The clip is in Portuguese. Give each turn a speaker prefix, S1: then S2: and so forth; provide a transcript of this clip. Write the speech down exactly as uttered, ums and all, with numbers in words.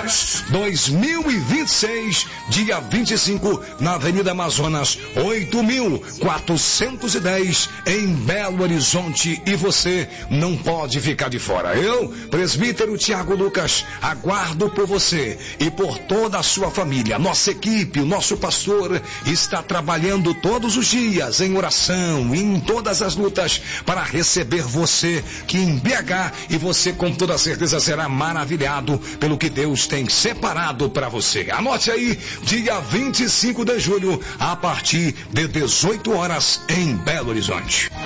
S1: Lukas dois mil e vinte e seis, dia vinte e cinco, na Avenida Amazonas, oito mil quatrocentos e dez, em Belo Horizonte, e você não pode ficar de fora. Eu, presbítero Tiago Lucas, aguardo por você e por toda a sua família. Nossa equipe, o nosso pastor está trabalhando todos os dias em oração e em todas as lutas para receber você que em B H, e você com toda certeza será maravilhado pelo que Deus tem separado para você. Anote aí, dia vinte e cinco de julho, a partir de dezoito horas, em Belo Horizonte.